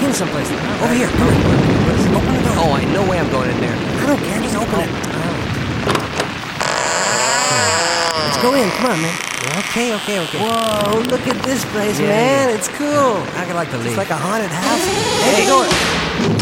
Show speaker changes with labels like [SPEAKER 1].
[SPEAKER 1] in someplace. Over here, come on. Open the door.
[SPEAKER 2] Oh, ain't no way I'm going in there.
[SPEAKER 1] I don't care, just open it. Let's go in, come on, man.
[SPEAKER 2] Okay.
[SPEAKER 1] Whoa, look at this place,
[SPEAKER 2] Yeah,
[SPEAKER 1] man.
[SPEAKER 2] yeah.
[SPEAKER 1] It's cool.
[SPEAKER 2] I'd like to leave.
[SPEAKER 1] It's like a haunted house. Hey, go.